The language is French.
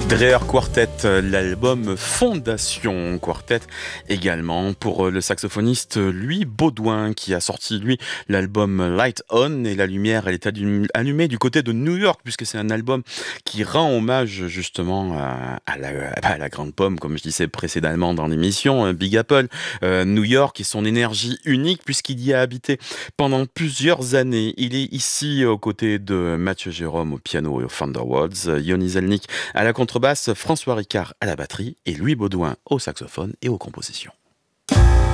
Dreher Quartet, l'album Fondation Quartet également pour le saxophoniste Louis Baudouin qui a sorti lui l'album Light On, et la lumière elle est allumée du côté de New York puisque c'est un album qui rend hommage justement à la grande pomme, comme je disais précédemment dans l'émission, Big Apple, New York et son énergie unique puisqu'il y a habité pendant plusieurs années. Il est ici aux côtés de Mathieu Jérôme au piano et au Thunderwolves, Yoni Zelnik à la contrebasse, François Ricard à la batterie et Louis Baudouin au saxophone et aux compositions.